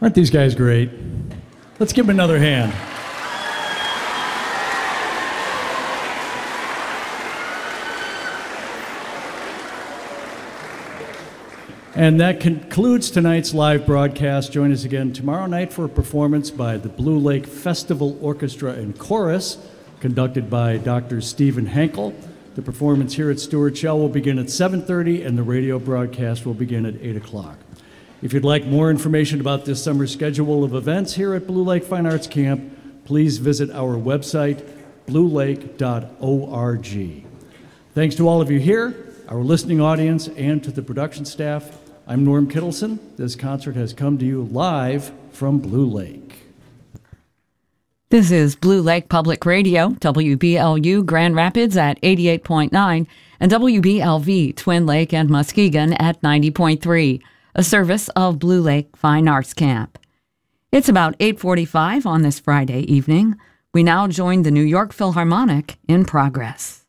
Aren't these guys great? Let's give them another hand. And that concludes tonight's live broadcast. Join us again tomorrow night for a performance by the Blue Lake Festival Orchestra and Chorus, conducted by Dr. Stephen Henkel. The performance here at Stuart Shell will begin at 7:30, and the radio broadcast will begin at 8 o'clock. If you'd like more information about this summer's schedule of events here at Blue Lake Fine Arts Camp, please visit our website, bluelake.org. Thanks to all of you here, our listening audience, and to the production staff. I'm Norm Kittleson. This concert has come to you live from Blue Lake. This is Blue Lake Public Radio, WBLU Grand Rapids at 88.9 and WBLV Twin Lake and Muskegon at 90.3, a service of Blue Lake Fine Arts Camp. It's about 8:45 on this Friday evening. We now join the New York Philharmonic in progress.